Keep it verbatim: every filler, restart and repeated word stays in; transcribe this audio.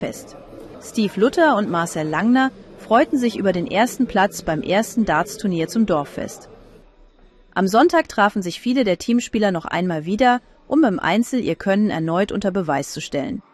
Fest. Steve Luther und Marcel Langner freuten sich über den ersten Platz beim ersten Darts-Turnier zum Dorffest. Am Sonntag trafen sich viele der Teamspieler noch einmal wieder, um im Einzel ihr Können erneut unter Beweis zu stellen.